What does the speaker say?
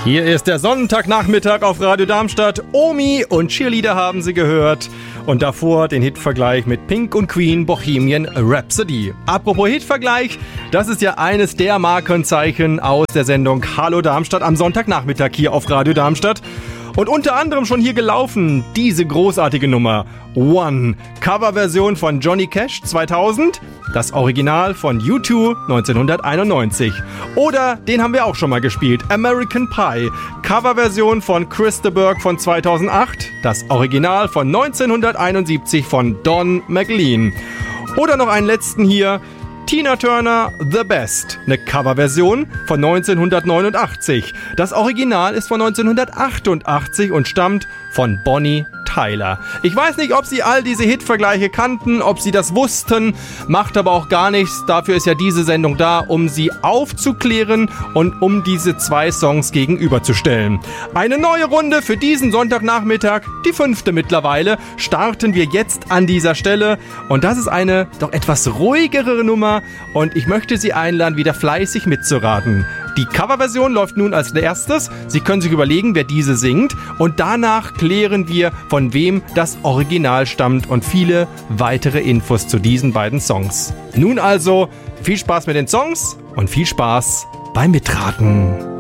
Hier ist der Sonntagnachmittag auf Radio Darmstadt. Omi und Cheerleader haben Sie gehört. Und davor den Hitvergleich mit Pink und Queen, Bohemian Rhapsody. Apropos Hitvergleich, das ist ja eines der Markenzeichen aus der Sendung Hallo Darmstadt am Sonntagnachmittag hier auf Radio Darmstadt. Und unter anderem schon hier gelaufen, diese großartige Nummer One, Coverversion von Johnny Cash 2000, das Original von U2 1991. Oder, den haben wir auch schon mal gespielt, American Pie, Coverversion von Chris de Burgh von 2008, das Original von 1971 von Don McLean. Oder noch einen letzten hier, Tina Turner, The Best, eine Coverversion von 1989. Das Original ist von 1988 und stammt von Bonnie Tyler. Ich weiß nicht, ob Sie all diese Hitvergleiche kannten, ob Sie das wussten, macht aber auch gar nichts. Dafür ist ja diese Sendung da, um Sie aufzuklären und um diese zwei Songs gegenüberzustellen. Eine neue Runde für diesen Sonntagnachmittag, die 5. mittlerweile, starten wir jetzt an dieser Stelle. Und das ist eine doch etwas ruhigere Nummer und ich möchte Sie einladen, wieder fleißig mitzuraten. Die Coverversion läuft nun als erstes. Sie können sich überlegen, wer diese singt. Und danach klären wir, von wem das Original stammt und viele weitere Infos zu diesen beiden Songs. Nun also, viel Spaß mit den Songs und viel Spaß beim Mitraten.